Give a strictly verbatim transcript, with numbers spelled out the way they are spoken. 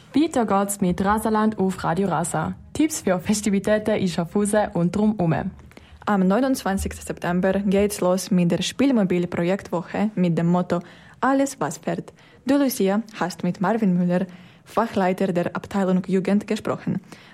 Weiter geht's mit Rasaland auf Radio Rasa. Tipps für Festivitäten in Schaffhausen und drumherum. Am neunundzwanzigsten September geht's los mit der Spielmobil-Projektwoche mit dem Motto Alles, was fährt. Du, Lucia, hast mit Marvin Müller, Fachleiter der Abteilung Jugend, gesprochen.